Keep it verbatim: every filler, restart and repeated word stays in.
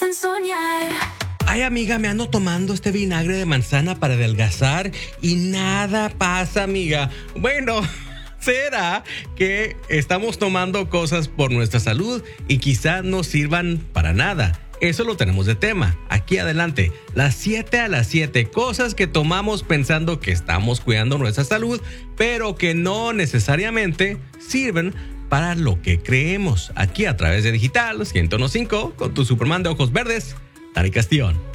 hacen soñar. Ay, amiga, me ando tomando este vinagre de manzana para adelgazar y nada pasa, amiga. Bueno, será que estamos tomando cosas por nuestra salud y quizás no sirvan para nada. Eso lo tenemos de tema. Aquí adelante, las siete a las siete cosas que tomamos pensando que estamos cuidando nuestra salud, pero que no necesariamente sirven para lo que creemos. Aquí a través de Digital ciento uno punto cinco con tu Superman de ojos verdes, Tari Castillón.